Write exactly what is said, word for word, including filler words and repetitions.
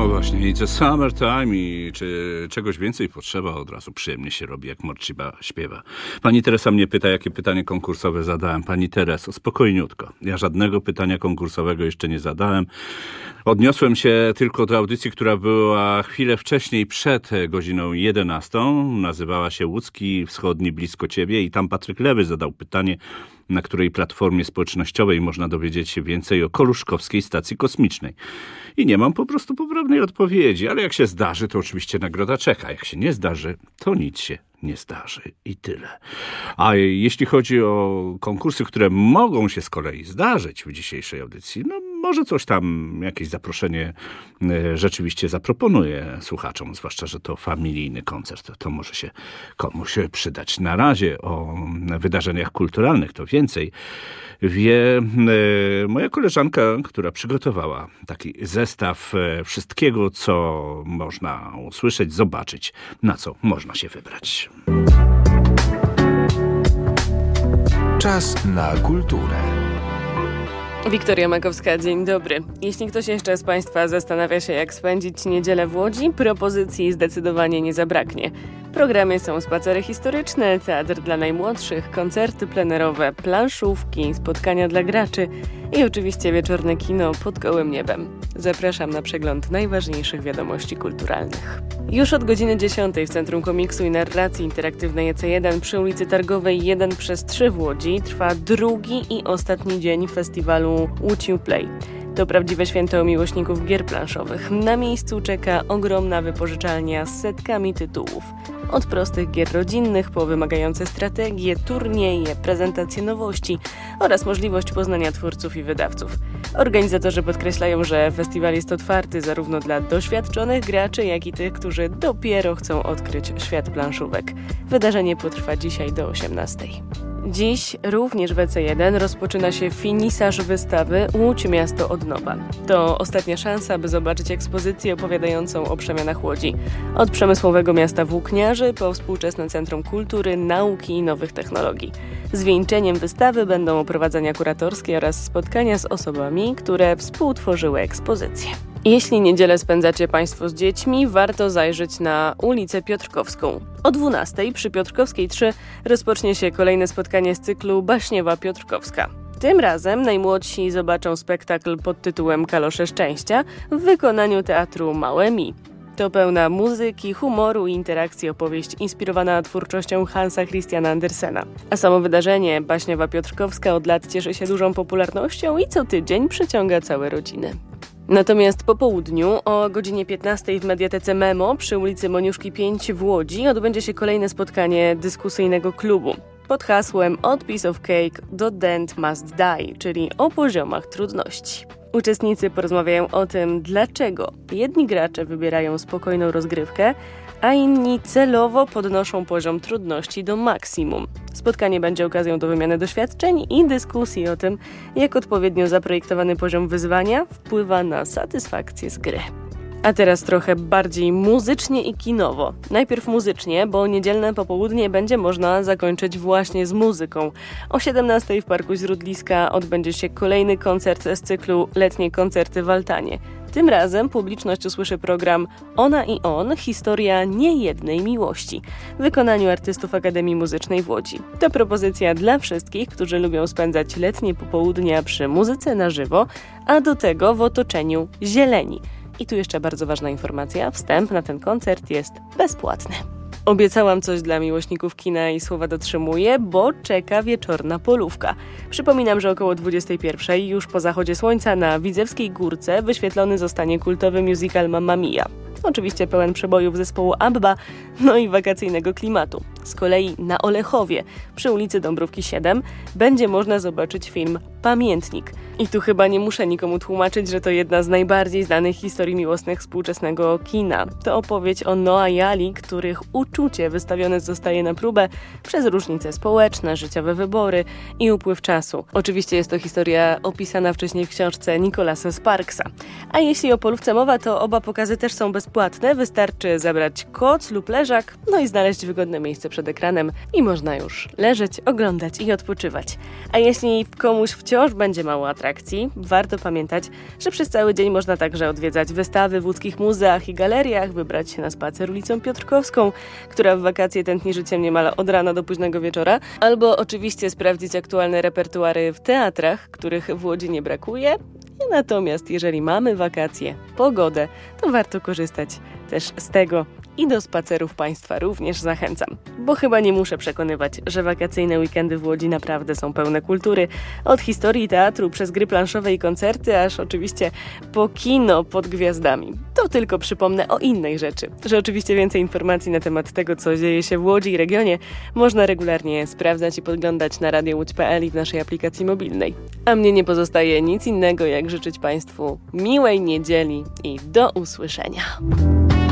No właśnie, it's a summertime i czy czegoś więcej potrzeba, od razu przyjemnie się robi, jak Morciba śpiewa. Pani Teresa mnie pyta, jakie pytanie konkursowe zadałem. Pani Tereso, spokojniutko. Ja żadnego pytania konkursowego jeszcze nie zadałem. Odniosłem się tylko do audycji, która była chwilę wcześniej, przed godziną jedenastą. Nazywała się Łódzki Wschodni blisko ciebie i tam Patryk Lewy zadał pytanie, na której platformie społecznościowej można dowiedzieć się więcej o Koluszkowskiej Stacji Kosmicznej. I nie mam po prostu poprawnej odpowiedzi, ale jak się zdarzy, to oczywiście nagroda czeka. Jak się nie zdarzy, to nic się nie zdarzy i tyle. A jeśli chodzi o konkursy, które mogą się z kolei zdarzyć w dzisiejszej audycji, no może coś tam, jakieś zaproszenie e, rzeczywiście zaproponuję słuchaczom, zwłaszcza, że to familijny koncert, to może się komuś przydać. Na razie o wydarzeniach kulturalnych to więcej wie e, moja koleżanka, która przygotowała taki zestaw e, wszystkiego, co można usłyszeć, zobaczyć, na co można się wybrać. Czas na kulturę. Wiktoria Makowska, dzień dobry. Jeśli ktoś jeszcze z Państwa zastanawia się, jak spędzić niedzielę w Łodzi, propozycji zdecydowanie nie zabraknie. Programy są spacery historyczne, teatr dla najmłodszych, koncerty plenerowe, planszówki, spotkania dla graczy i oczywiście wieczorne kino pod gołym niebem. Zapraszam na przegląd najważniejszych wiadomości kulturalnych. Już od godziny dziesiątej w Centrum Komiksu i Narracji Interaktywnej E C jeden przy ulicy Targowej jeden przez trzy w Łodzi trwa drugi i ostatni dzień festiwalu Łódź U Play. To prawdziwe święto miłośników gier planszowych. Na miejscu czeka ogromna wypożyczalnia z setkami tytułów. Od prostych gier rodzinnych po wymagające strategie, turnieje, prezentacje nowości oraz możliwość poznania twórców i wydawców. Organizatorzy podkreślają, że festiwal jest otwarty zarówno dla doświadczonych graczy, jak i tych, którzy dopiero chcą odkryć świat planszówek. Wydarzenie potrwa dzisiaj do osiemnastej. Dziś również w E C jeden rozpoczyna się finisaż wystawy Łódź Miasto od nowa. To ostatnia szansa, by zobaczyć ekspozycję opowiadającą o przemianach Łodzi. Od przemysłowego miasta włókniarzy po współczesne Centrum Kultury, Nauki i Nowych Technologii. Zwieńczeniem wystawy będą oprowadzania kuratorskie oraz spotkania z osobami, które współtworzyły ekspozycję. Jeśli niedzielę spędzacie Państwo z dziećmi, warto zajrzeć na ulicę Piotrkowską. O dwunastej przy Piotrkowskiej trzy rozpocznie się kolejne spotkanie z cyklu Baśniowa Piotrkowska. Tym razem najmłodsi zobaczą spektakl pod tytułem Kalosze Szczęścia w wykonaniu teatru Małe Mi. To pełna muzyki, humoru i interakcji opowieść inspirowana twórczością Hansa Christiana Andersena. A samo wydarzenie Baśniowa Piotrkowska od lat cieszy się dużą popularnością i co tydzień przyciąga całe rodziny. Natomiast po południu o godzinie piętnastej w Mediatece Memo przy ulicy Moniuszki pięć w Łodzi odbędzie się kolejne spotkanie dyskusyjnego klubu pod hasłem Od Piece of Cake do Dent Must Die, czyli o poziomach trudności. Uczestnicy porozmawiają o tym, dlaczego jedni gracze wybierają spokojną rozgrywkę, a inni celowo podnoszą poziom trudności do maksimum. Spotkanie będzie okazją do wymiany doświadczeń i dyskusji o tym, jak odpowiednio zaprojektowany poziom wyzwania wpływa na satysfakcję z gry. A teraz trochę bardziej muzycznie i kinowo. Najpierw muzycznie, bo niedzielne popołudnie będzie można zakończyć właśnie z muzyką. O siedemnastej w Parku Źródliska odbędzie się kolejny koncert z cyklu Letnie koncerty w Altanie. Tym razem publiczność usłyszy program Ona i on – historia niejednej miłości w wykonaniu artystów Akademii Muzycznej w Łodzi. To propozycja dla wszystkich, którzy lubią spędzać letnie popołudnia przy muzyce na żywo, a do tego w otoczeniu zieleni. I tu jeszcze bardzo ważna informacja, wstęp na ten koncert jest bezpłatny. Obiecałam coś dla miłośników kina i słowa dotrzymuję, bo czeka wieczorna polówka. Przypominam, że około dwudziestej pierwszej już po zachodzie słońca na Widzewskiej Górce wyświetlony zostanie kultowy musical Mamma Mia. Oczywiście pełen przebojów zespołu ABBA, no i wakacyjnego klimatu. Z kolei na Olechowie, przy ulicy Dąbrówki siedem, będzie można zobaczyć film Pamiętnik. I tu chyba nie muszę nikomu tłumaczyć, że to jedna z najbardziej znanych historii miłosnych współczesnego kina. To opowieść o Noa i Ali, których uczucie wystawione zostaje na próbę przez różnice społeczne, życiowe wybory i upływ czasu. Oczywiście jest to historia opisana wcześniej w książce Nicholasa Sparksa. A jeśli o polówce mowa, to oba pokazy też są bezpłatne. Wystarczy zabrać koc lub leżak, no i znaleźć wygodne miejsce przed ekranem i można już leżeć, oglądać i odpoczywać. A jeśli komuś wciąż będzie mało atrakcji, warto pamiętać, że przez cały dzień można także odwiedzać wystawy w łódzkich muzeach i galeriach, wybrać się na spacer ulicą Piotrkowską, która w wakacje tętni życiem niemal od rana do późnego wieczora, albo oczywiście sprawdzić aktualne repertuary w teatrach, których w Łodzi nie brakuje. Natomiast jeżeli mamy wakacje, pogodę, to warto korzystać też z tego i do spacerów Państwa również zachęcam. Bo chyba nie muszę przekonywać, że wakacyjne weekendy w Łodzi naprawdę są pełne kultury. Od historii teatru przez gry planszowe i koncerty, aż oczywiście po kino pod gwiazdami. To tylko przypomnę o innej rzeczy, że oczywiście więcej informacji na temat tego, co dzieje się w Łodzi i regionie, można regularnie sprawdzać i podglądać na radio łódź kropka p l i w naszej aplikacji mobilnej. A mnie nie pozostaje nic innego, jak życzyć Państwu miłej niedzieli i do usłyszenia.